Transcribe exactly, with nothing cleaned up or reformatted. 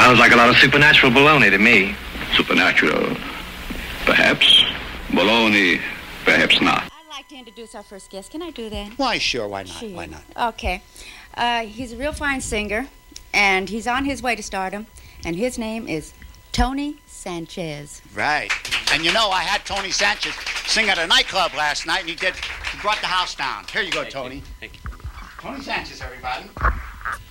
Sounds like a lot of supernatural baloney to me. Supernatural, perhaps. Baloney, perhaps not. I'd like to introduce our first guest. Can I do that? Why, sure, why not? Sure. Why not? Okay. Uh, he's a real fine singer, and he's on his way to stardom, and his name is Tony Sanchez. Right. And you know, I had Tony Sanchez sing at a nightclub last night, and he did, he brought the house down. Here you go, Thank Tony. You. Thank you. Tony Sanchez, everybody.